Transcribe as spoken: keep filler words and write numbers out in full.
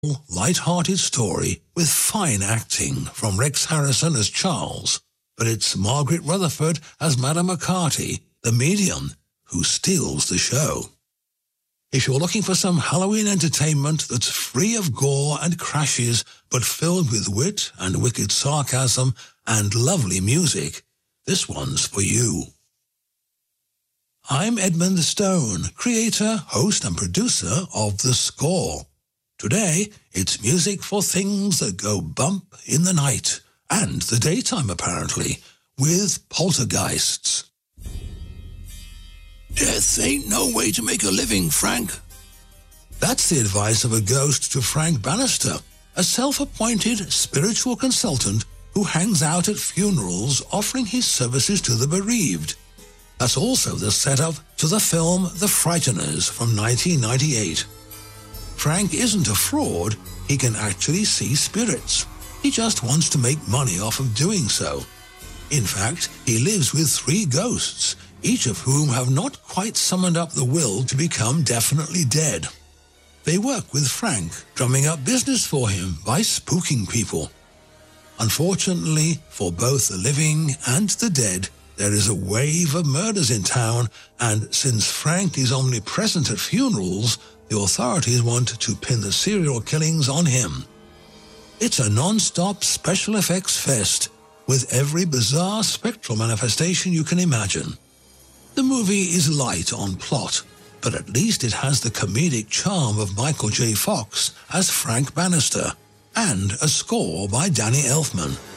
light-hearted story with fine acting from Rex Harrison as Charles, but it's Margaret Rutherford as Madame McCarthy, the medium, who steals the show. If you're looking for some Halloween entertainment that's free of gore and crashes, but filled with wit and wicked sarcasm and lovely music, this one's for you. I'm Edmund Stone, creator, host and producer of The Score. Today, it's music for things that go bump in the night, and the daytime apparently, with poltergeists. Death ain't no way to make a living, Frank. That's the advice of a ghost to Frank Bannister, a self-appointed spiritual consultant who hangs out at funerals offering his services to the bereaved. That's also the setup to the film The Frighteners from nineteen ninety-eight. Frank isn't a fraud, he can actually see spirits. He just wants to make money off of doing so. In fact, he lives with three ghosts, each of whom have not quite summoned up the will to become definitely dead. They work with Frank, drumming up business for him by spooking people. Unfortunately, for both the living and the dead, there is a wave of murders in town, and since Frank is omnipresent at funerals, the authorities want to pin the serial killings on him. It's a non-stop special effects fest, with every bizarre spectral manifestation you can imagine. The movie is light on plot, but at least it has the comedic charm of Michael J. Fox as Frank Bannister, and a score by Danny Elfman.